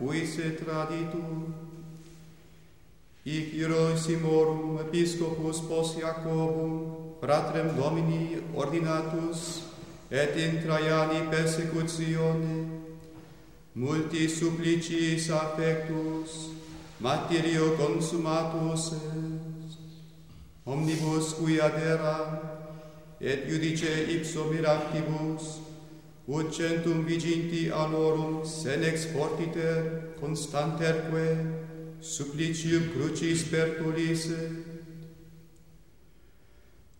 Puisse traditur, hic Hieronymorum Episcopus post Jacobum, fratrem Domini ordinatus, et in Traiani persecutione, multi suppliciis affectus, martirio consumatus est, omnibus cui adera, et judice ipso miractibus, ut centum viginti annorum senex fortiter constanterque, supplicium crucis pertulisse,